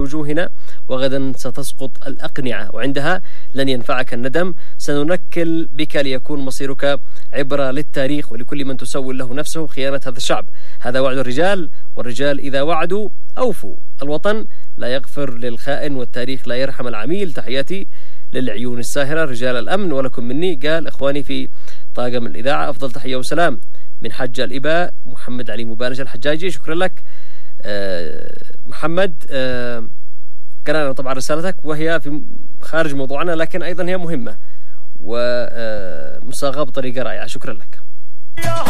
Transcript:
وجوهنا، وغدا ستسقط الأقنعة، وعندها لن ينفعك الندم. سننكل بك ليكون مصيرك عبرة للتاريخ ولكل من تسول له نفسه خيانة هذا الشعب. هذا وعد الرجال، والرجال إذا وعدوا أوفوا. الوطن لا يغفر للخائن، والتاريخ لا يرحم العميل. تحياتي للعيون الساهرة رجال الأمن ولكم مني. قال إخواني في طاقم الإذاعة أفضل تحية وسلام من حج الإباء محمد علي مبارج الحجاجي. شكرا لك محمد. قرأنا طبعا رسالتك وهي في خارج موضوعنا، لكن أيضا هي مهمة ومصاغة بطريقة رائعة. شكرا لك.